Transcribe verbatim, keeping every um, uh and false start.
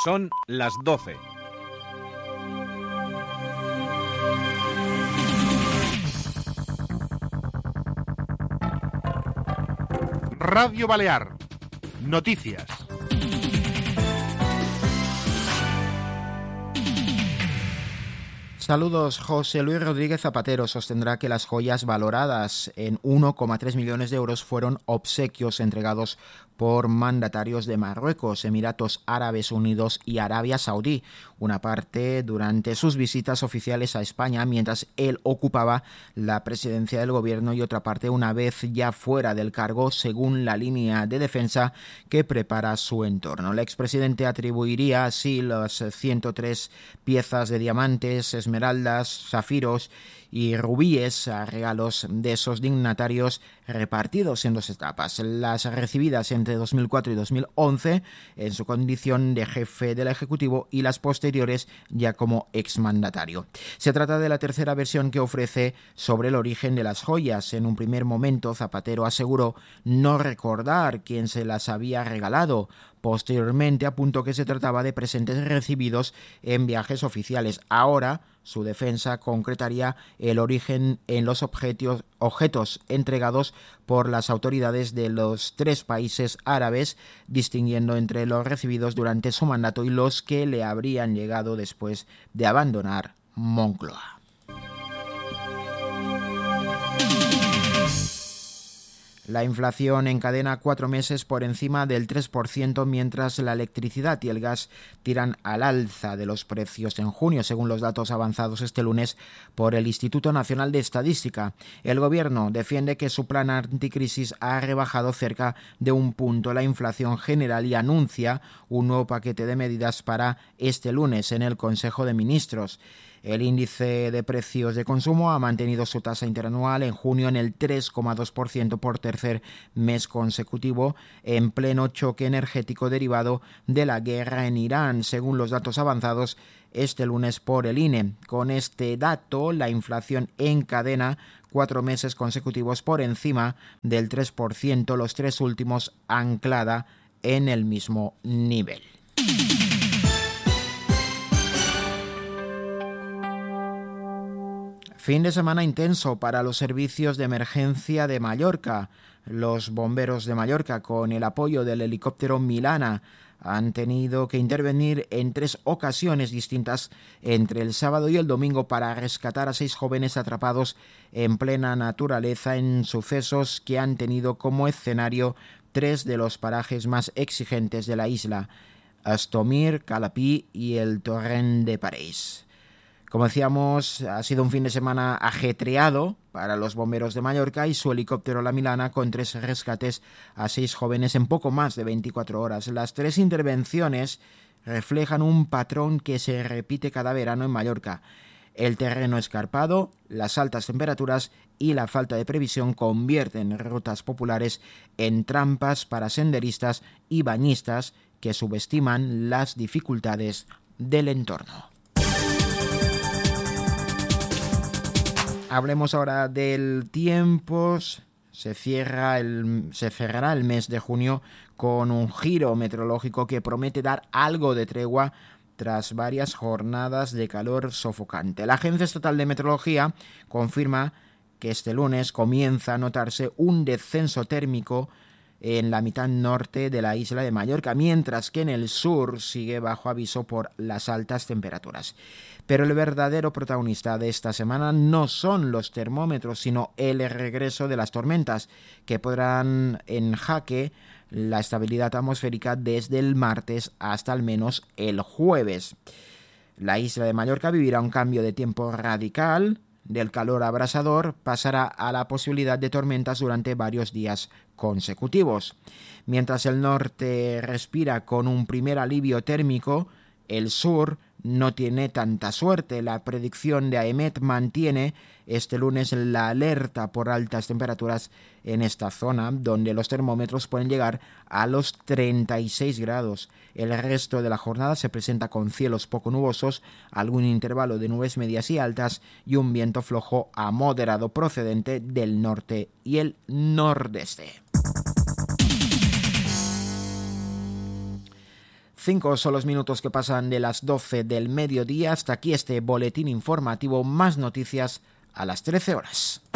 Son las doce. Radio Balear. Noticias. Saludos. José Luis Rodríguez Zapatero sostendrá que las joyas valoradas en uno coma tres millones de euros fueron obsequios entregados por mandatarios de Marruecos, Emiratos Árabes Unidos y Arabia Saudí, una parte durante sus visitas oficiales a España mientras él ocupaba la presidencia del gobierno y otra parte una vez ya fuera del cargo, según la línea de defensa que prepara su entorno. El expresidente atribuiría así las ciento tres piezas de diamantes, esmeraldas, zafiros y rubíes a regalos de esos dignatarios repartidos en dos etapas, las recibidas entre dos mil cuatro y dos mil once en su condición de jefe del Ejecutivo y las posteriores ya como exmandatario. Se trata de la tercera versión que ofrece sobre el origen de las joyas. En un primer momento, Zapatero aseguró no recordar quién se las había regalado. Posteriormente apuntó que se trataba de presentes recibidos en viajes oficiales. Ahora, su defensa concretaría el origen en los objetos, objetos entregados por las autoridades de los tres países árabes, distinguiendo entre los recibidos durante su mandato y los que le habrían llegado después de abandonar Moncloa. La inflación encadena cuatro meses por encima del tres por ciento, mientras la electricidad y el gas tiran al alza de los precios en junio, según los datos avanzados este lunes por el Instituto Nacional de Estadística. El gobierno defiende que su plan anticrisis ha rebajado cerca de un punto la inflación general y anuncia un nuevo paquete de medidas para este lunes en el Consejo de Ministros. El índice de precios de consumo ha mantenido su tasa interanual en junio en el tres coma dos por ciento por tercer mes consecutivo, en pleno choque energético derivado de la guerra en Irán, según los datos avanzados este lunes por el I N E. Con este dato, la inflación encadena cuatro meses consecutivos por encima del tres por ciento, los tres últimos anclada en el mismo nivel. Fin de semana intenso para los servicios de emergencia de Mallorca. Los bomberos de Mallorca, con el apoyo del helicóptero Milana, han tenido que intervenir en tres ocasiones distintas entre el sábado y el domingo para rescatar a seis jóvenes atrapados en plena naturaleza en sucesos que han tenido como escenario tres de los parajes más exigentes de la isla: Astomir, Calapí y el Torrent de París. Como decíamos, ha sido un fin de semana ajetreado para los bomberos de Mallorca y su helicóptero La Milana, con tres rescates a seis jóvenes en poco más de veinticuatro horas. Las tres intervenciones reflejan un patrón que se repite cada verano en Mallorca: el terreno escarpado, las altas temperaturas y la falta de previsión convierten rutas populares en trampas para senderistas y bañistas que subestiman las dificultades del entorno. Hablemos ahora del tiempo. Se cierra el, se cerrará el mes de junio con un giro meteorológico que promete dar algo de tregua tras varias jornadas de calor sofocante. La Agencia Estatal de Meteorología confirma que este lunes comienza a notarse un descenso térmico en la mitad norte de la isla de Mallorca, mientras que en el sur sigue bajo aviso por las altas temperaturas. Pero el verdadero protagonista de esta semana no son los termómetros, sino el regreso de las tormentas, que pondrán en jaque la estabilidad atmosférica desde el martes hasta al menos el jueves. La isla de Mallorca vivirá un cambio de tiempo radical. Del calor abrasador pasará a la posibilidad de tormentas durante varios días consecutivos. Mientras el norte respira con un primer alivio térmico, el sur no tiene tanta suerte. La predicción de AEMET mantiene este lunes la alerta por altas temperaturas en esta zona, donde los termómetros pueden llegar a los treinta y seis grados. El resto de la jornada se presenta con cielos poco nubosos, algún intervalo de nubes medias y altas y un viento flojo a moderado procedente del norte y el nordeste. Cinco son los minutos que pasan de las doce del mediodía. Hasta aquí este boletín informativo. Más noticias a las trece horas.